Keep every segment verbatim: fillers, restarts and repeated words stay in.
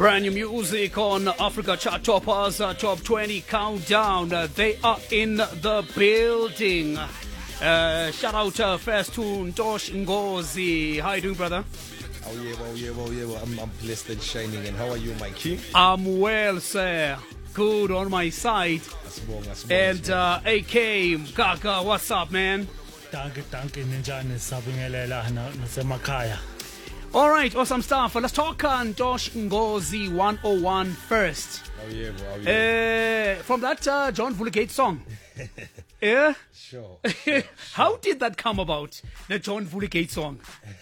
Brand new music on Africa Chart Toppers uh, Top twenty Countdown. Uh, they are in the building. Uh, shout out uh, first to Ntosh Ngozi. How you doing, brother? Oh yeah, oh yeah, oh yeah. I'm, I'm blessed and shining. And how are you, my king? I'm well, sir. Good on my side. Asibonga, asibonga, And uh, A K Gaga, what's up, man? Danke, danke, ninjani sabingelela nasemakhaya. All right, awesome stuff. Let's talk on Ntosh Ngozi one oh one first. Oh yeah, bro. Oh, yeah. Uh, from that uh, John Vulgate song. Yeah? Sure. How did that come about, the John Vulgate song?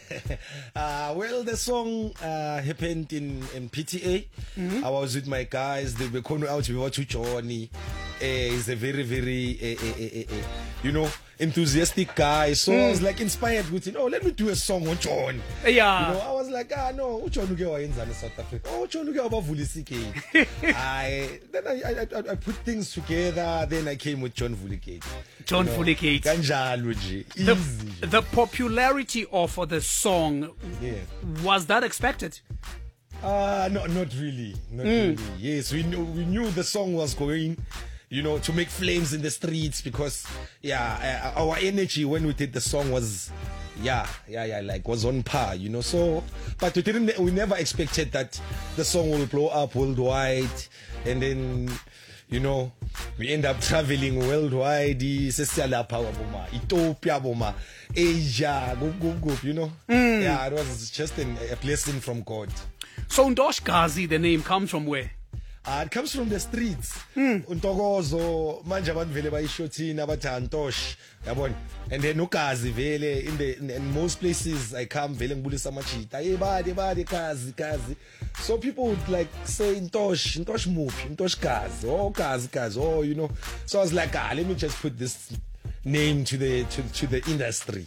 uh, well, the song uh, happened in, in P T A. Mm-hmm. I was with my guys. They were calling out to me, what to Johnny. Uh, he's a very, very, uh, uh, uh, uh, you know, enthusiastic guy. So mm. I was like inspired with it. Oh, let me do a song on John. Yeah. You know, I was like, ah, no, John Uge wa in South Africa. Oh, John Uge wa Vulisike. I Then I, I, I, I put things together. Then I came with John Vulgate. John you know, Vulgate. Kanjalo nje. The, Easy. the popularity of the song, Yeah. was that expected? Uh no, not really. Not Mm. really. Yes, we knew we knew the song was going, you know, to make flames in the streets because yeah, uh, our energy when we did the song was yeah, yeah, yeah, like was on par, you know. So, but we didn't we never expected that the song will blow up worldwide and then you know, we end up traveling worldwide. Sesiyalapha boma Ethiopia boma Asia, go go go, you know. Mm. Yeah, it was just an, a blessing from God. So Ntosh Gazi, the name comes from where? Uh, it comes from the streets. Mm. Untokozo manje abantu vele bayishothina bathi Ntosh, yabona. And then uGazi vele in the in, in most places I come vele ngibulisa amachita. Hey bade bade Gazi Gazi. So people would like say Ntosh, Ntosh Muphi, Ntosh Gazi. Oh Gazi Gazi. Oh, you know. So I was like, ah, let me just put this name to the to, to the industry.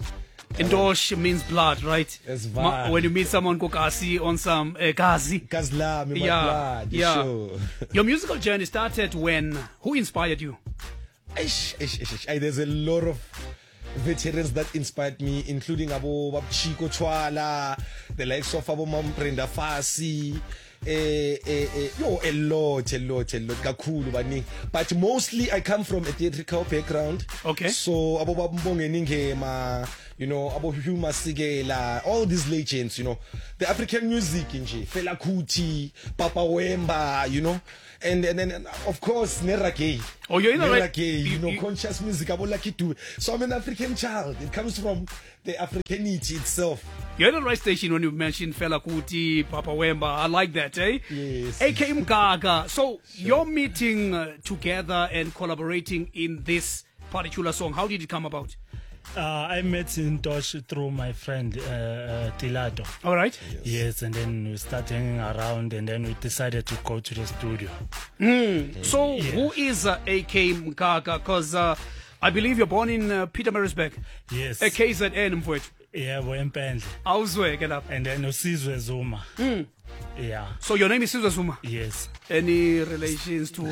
Ntosh means blood, right? Yes, Ma- when you meet someone called Gazi on some uh, Gazi. Gazla, me Yeah, blood, yeah. Sure. Your musical journey started when? Who inspired you? Ish, ish, ish, ish. Ay, there's a lot of veterans that inspired me, including Abo Chico Chwala, the likes of Abo Mam Brenda Fassie. Eh, eh, eh, yo, a lot, a lot, a lot, kakhulu baningi. But mostly I come from a theatrical background. Okay. So Abo Babonge Ningema, you know, Abo Huma Sigela, all these legends, you know, the African music, nje, Fela Kuti, Papa Wemba, you know, and and then of course Nerake. Oh, you're in the right. Nerake, you know, you- conscious music. Abo lucky to. So I'm an African child. It comes from the Africanity itself. You're in the right station when you mentioned Fela Kuti, Papa Wemba. I like that, eh? Yes. A K Gaga. So you're meeting uh, together and collaborating in this particular song. How did it come about? Uh, I met Ntosh through my friend uh, uh, Tilato. All right. Yes, and then we started hanging around, and then we decided to go to the studio. Mm. So Yeah. who is uh, A K Gaga? Because uh, I believe you're born in uh, Pietermaritzburg. Yes. A K Z N mfowethu. Yeah, we're in Pendle. Awuzweke lapha. And then Usizwe Zuma. Mm. Yeah. So your name is Sizwe Zuma. Yes. Any relations to?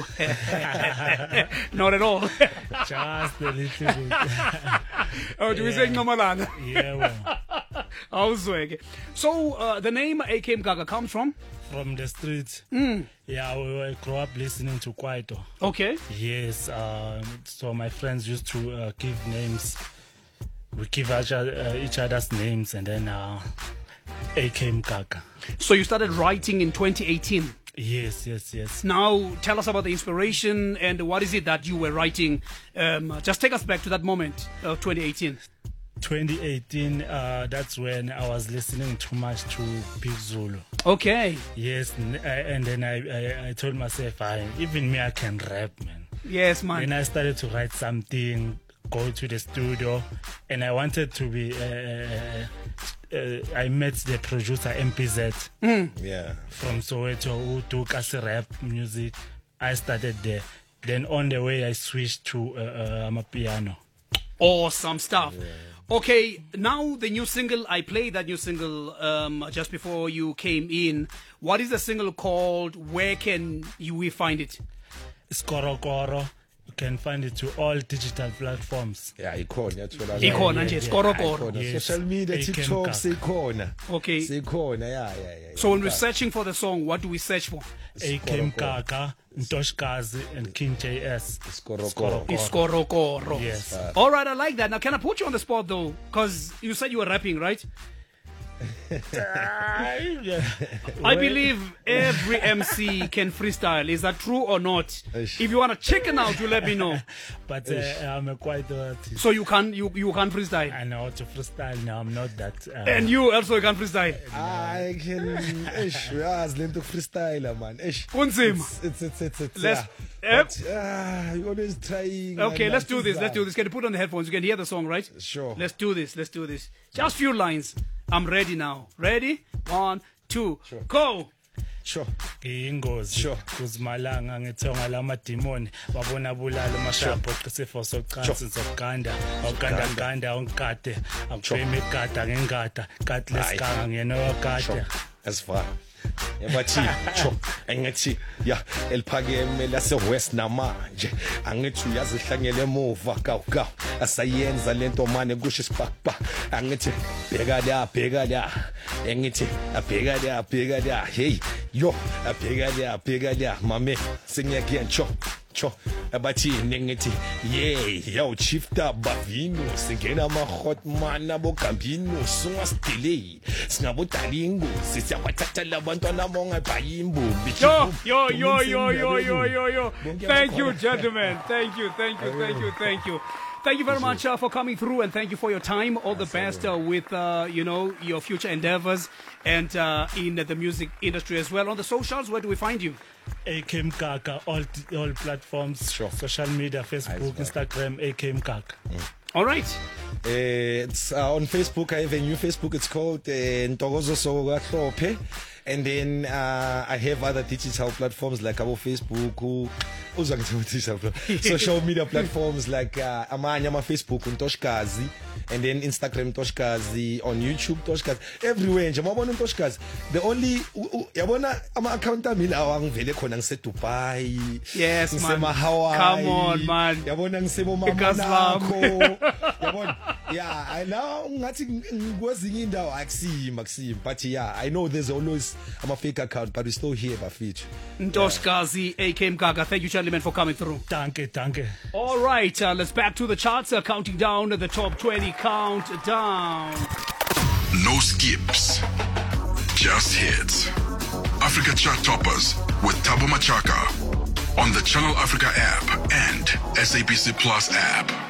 Not at all. Just a little bit. Oh, do we Yeah. say Nomalana? Yeah, well, Awuzweke. So uh, the name A K Gaga comes from? from the streets. Mm. Yeah, we were grew up listening to Kwaito. Okay. Yes. Um, so my friends used to uh, give names. We give each, other, uh, each other's names, and then uh, A K Gaga. So you started writing in twenty eighteen. Yes, yes, yes. Now tell us about the inspiration and what is it that you were writing. Um, just take us back to that moment of twenty eighteen. twenty eighteen, uh, that's when I was listening too much to Big Zulu. Okay. Yes, n- I- and then I, I, I told myself, I, even me, I can rap, man. Yes, man. Then I started to write something, go to the studio, and I wanted to be. Uh, uh, I met the producer M P Z Yeah. from Soweto who took us rap music. I started there. Then on the way, I switched to uh, uh, Amapiano. Awesome stuff. Okay, now the new single, I played that new single um, just before you came in. What is the single called? Where can you we find it? Skoro Koro. You can find it to all digital platforms. Yeah, ikhona yathola. Ikhona nje Skorokoro. Yes. Social media, A K M TikTok, Kaka. sikhona. Okay. Sikhona, yeah, yeah, yeah. So when we're searching for the song, what do we search for? A K M Kaka, Ntoshkazi, and King J S. Skorokoro. Iskorokoro. Yes. All right, I like that. Now, can I put you on the spot though? Because you said you were rapping, right? Yeah. I believe every M C can freestyle. Is that true or not? Eish. If you want to chicken out, you let me know. But uh, I'm a quite artist. So you can you you can freestyle, I know how to freestyle now. I'm not that. Uh, and you also can freestyle. I can, ish, uyazi lento freestyler man, ish. Kunzima. It's, it's, it's, it's, Let's- yeah. But, ah, you're always trying. Okay, man, let's that do is this. Let's that. do this. Can you put on the headphones? You can hear the song, right? Sure. Let's do this. Let's do this. Just few lines. I'm ready now. Ready? One, two, go. Sure. ingozi Sure. kuzimalanga ngithonga lamadimoni babona bulala mashapho qisifo socansi zokuganda awuganda ganda ongikade akubhema igada ngengada kati lesiganga ngiyena wakade Sure. As far. Yabathi cho engathi ya eliphakeme lase West namanje angithi uyazihlangela emuva kawu kawu asayenza lento manje kusho isibhakba angithi bheka la bheka la engithi abheka la bheka la hey yo abheka la bheka la mame singiyake cho cho abathi nengithi yeah yo chifta bavino singena ama hotman abo gambino sunga delay singabo dalingo sisiyawathatha labantwana monga bayimbo Yo, yo, yo, yo, yo, yo, yo, yo. Thank you, gentlemen. Thank you, thank you, thank you, thank you. Thank you very much uh, for coming through, and thank you for your time. All the best uh, with, uh, you know, your future endeavors and uh, in the music industry as well. On the socials, where do we find you? A K M Kaka, all all platforms, Sure. social media, Facebook, Nice, Instagram, A K M Kaka. All right. Uh, it's uh, on Facebook. I have a new Facebook. It's called uh, Ntokozo Sogahlophe. And then uh, I have other digital platforms like our Facebook, who, who's on digital platforms? social media platforms like uh, Amanya, my Facebook, Ntoshkazi, and then Instagram Ntoshkazi, on YouTube Ntoshkazi, everywhere. Jamabona Ntoshkazi. The only, yabona ama account ami lawa ngivele khona ngise Dubai. Yes, ngise man. Hawaii. Come on, man. Yabona ngise mo mama Because nakho. Yabona. Yeah, I know ngathi ngikwezinye indawo akusima akusima, but yeah, I know there's always I'm a fake account, but we're still here, Bafit. Ntoshkazi, A K M Kaka. Thank you, gentlemen, for coming through. Danke, danke. All right, uh, let's back to the charts. Uh, counting down the top twenty countdown. No skips, just hits. Africa Chart Toppers with Thabo Machaka on the Channel Africa app and S A B C Plus app.